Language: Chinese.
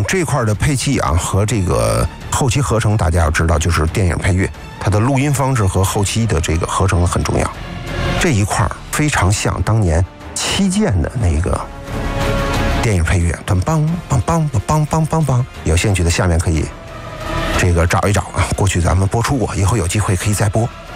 这块的配器啊和这个后期合成，大家要知道，就是电影配乐它的录音方式和后期的这个合成很重要。这一块非常像当年七剑的那个电影配乐，梆梆梆梆梆梆梆梆。有兴趣的下面可以这个找一找啊，过去咱们播出过，以后有机会可以再播。